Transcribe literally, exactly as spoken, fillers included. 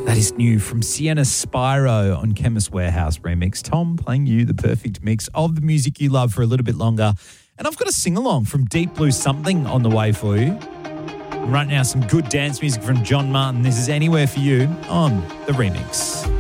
That is new from Sienna Spyro on Chemist Warehouse Remix. Tom playing you the perfect mix of the music you love for a little bit longer. And I've got a sing-along from Deep Blue Something on the way for you. And right now, some good dance music from John Martin. This is Anywhere For You on the remix.